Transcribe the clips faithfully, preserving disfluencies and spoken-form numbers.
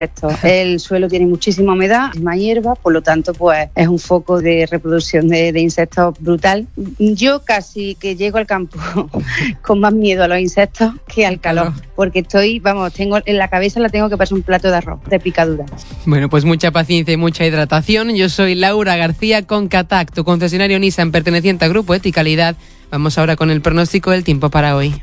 El suelo tiene muchísima humedad, muchísima hierba, por lo tanto pues es un foco de reproducción de, de insectos brutal. Yo casi que llego al campo con más miedo a los insectos que al calor, porque estoy, vamos, tengo en la cabeza la tengo que pasar un plato de arroz, de picadura. Bueno, pues mucha paciencia y mucha hidratación. Yo soy Laura García con Catac, tu concesionario Nissan perteneciente al Grupo Eticalidad. Vamos ahora con el pronóstico del tiempo para hoy.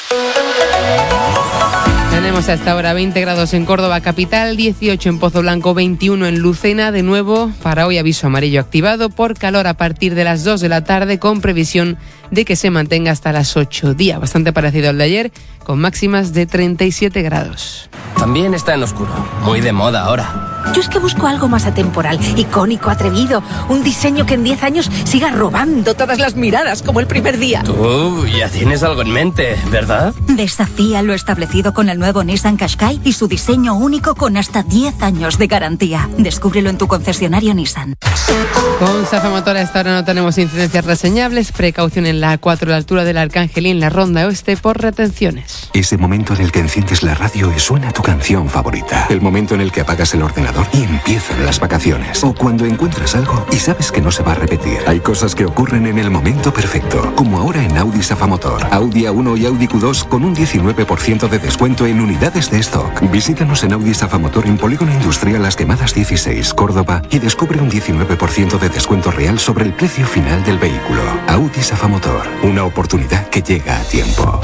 Tenemos hasta ahora veinte grados en Córdoba capital, dieciocho en Pozo Blanco, veintiuno en Lucena. De nuevo, para hoy aviso amarillo activado por calor a partir de las dos de la tarde, con previsión de que se mantenga hasta las ocho. Día bastante parecido al de ayer, con máximas de treinta y siete grados. También está en oscuro, muy de moda ahora. Yo es que busco algo más atemporal, icónico, atrevido. Un diseño que en diez años siga robando todas las miradas como el primer día. Tú ya tienes algo en mente, ¿verdad? Desafía lo establecido con el nuevo Nissan Qashqai y su diseño único con hasta diez años de garantía. Descúbrelo en tu concesionario Nissan. Con Safa Motor a esta hora no tenemos incidencias reseñables. Precaución en la A cuatro a la altura del Arcángel y en la Ronda Oeste por retenciones. Ese momento en el que enciendes la radio y suena tu canción favorita. El momento en el que apagas el ordenador y empiezan las vacaciones. O cuando encuentras algo y sabes que no se va a repetir. Hay cosas que ocurren en el momento perfecto, como ahora en Audi Safa Motor. Audi A uno y Audi Q dos con un diecinueve por ciento de descuento en unidades de stock. Visítanos en Audi Safa Motor en Polígono Industrial Las Quemadas dieciséis, Córdoba, y descubre un diecinueve por ciento de descuento real sobre el precio final del vehículo. Audi Safa Motor, una oportunidad que llega a tiempo.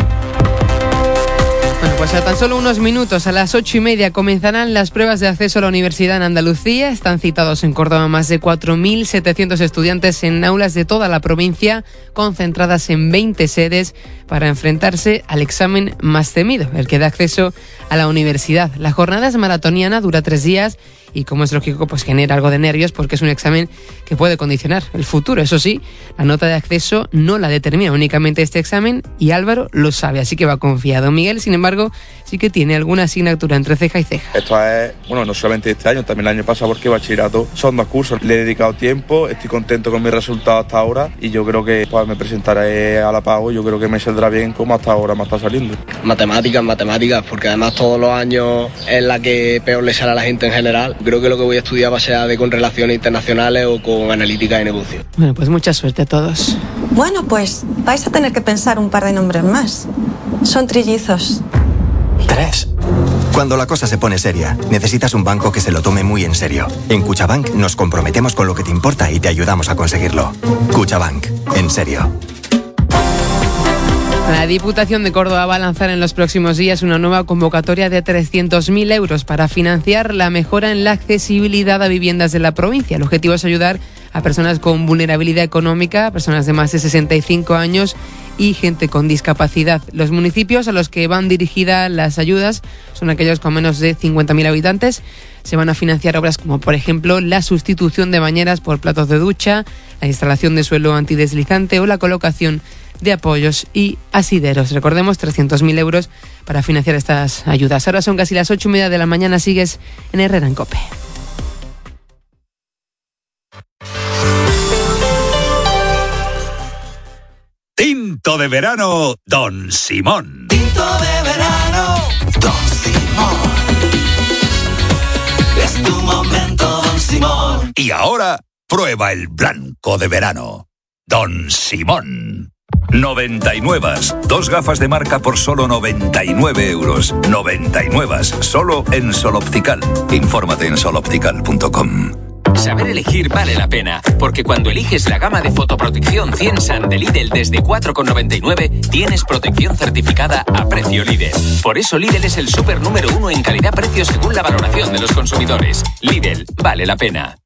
Bueno, pues a tan solo unos minutos, a las ocho y media, comenzarán las pruebas de acceso a la universidad en Andalucía. Están citados en Córdoba más de cuatro mil setecientos estudiantes en aulas de toda la provincia, concentradas en veinte sedes, para enfrentarse al examen más temido, el que da acceso a la universidad. La jornada es maratoniana, dura tres días y, como es lógico, pues genera algo de nervios porque es un examen que puede condicionar el futuro. Eso sí, la nota de acceso no la determina únicamente este examen y Álvaro lo sabe, así que va confiado. Miguel, sin embargo, sí que tiene alguna asignatura entre ceja y ceja. Esto es, bueno, no solamente este año, también el año pasado, porque bachillerato son dos cursos. Le he dedicado tiempo, estoy contento con mis resultados hasta ahora y yo creo que pues, me presentaré a la pago. Yo creo que me saldrá bien como hasta ahora me está saliendo. Matemáticas, matemáticas, porque además todos los años es la que peor le sale a la gente en general. Creo que lo que voy a estudiar va a ser de con relaciones internacionales o con analítica de negocio. Bueno, pues mucha suerte a todos. Bueno, pues vais a tener que pensar un par de nombres más. Son trillizos. Tres. Cuando la cosa se pone seria, necesitas un banco que se lo tome muy en serio. En Cuchabank nos comprometemos con lo que te importa y te ayudamos a conseguirlo. Cuchabank, en serio. La Diputación de Córdoba va a lanzar en los próximos días una nueva convocatoria de trescientos mil euros para financiar la mejora en la accesibilidad a viviendas de la provincia. El objetivo es ayudar a personas con vulnerabilidad económica, personas de más de sesenta y cinco años y gente con discapacidad. Los municipios a los que van dirigidas las ayudas son aquellos con menos de cincuenta mil habitantes. Se van a financiar obras como, por ejemplo, la sustitución de bañeras por platos de ducha, la instalación de suelo antideslizante o la colocación de apoyos y asideros. Recordemos, trescientos mil euros para financiar estas ayudas. Ahora son casi las ocho y media de la mañana. Sigues en Herrera en COPE. Tinto de verano, Don Simón. Tinto de verano, Don Simón. Es tu momento, Don Simón. Y ahora, prueba el blanco de verano, Don Simón. noventa y nueve, dos gafas de marca por solo noventa y nueve euros. noventa y nueve, solo en Sol Optical. Infórmate en sol optical punto com. Saber elegir vale la pena, porque cuando eliges la gama de fotoprotección cien SAN de Lidl desde cuatro con noventa y nueve, tienes protección certificada a precio Lidl. Por eso Lidl es el súper número uno en calidad-precio según la valoración de los consumidores. Lidl, vale la pena.